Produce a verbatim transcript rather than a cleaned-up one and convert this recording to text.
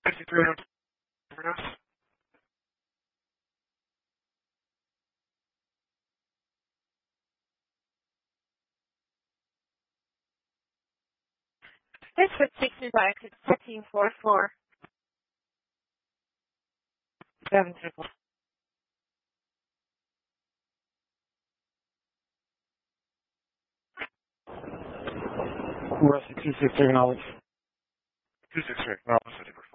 fifty-three overdose. This is sixty-five to thirteen forty-four. seven triple. Rusty two six three knowledge. two six three, knowledge.